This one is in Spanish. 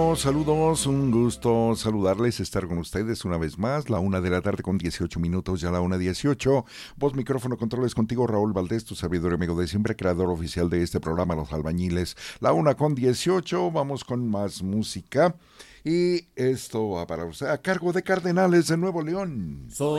Saludos, un gusto saludarles, estar con ustedes una vez más, la 1:00 con 18 minutos, ya la 1:18. Voz, micrófono, controles contigo, Raúl Valdés, tu servidor amigo de siempre, creador oficial de este programa, Los Albañiles. La 1:18, vamos con más música. Y esto va para usted a cargo de Cardenales de Nuevo León. Soy